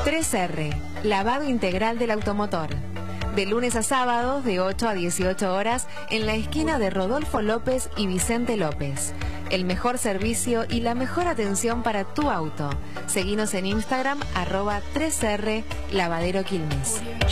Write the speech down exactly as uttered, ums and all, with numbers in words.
tres erre, lavado integral del automotor. De lunes a sábados de ocho a dieciocho horas en la esquina de Rodolfo López y Vicente López. El mejor servicio y la mejor atención para tu auto. Seguinos en Instagram, arroba tres erre Lavadero Quilmes.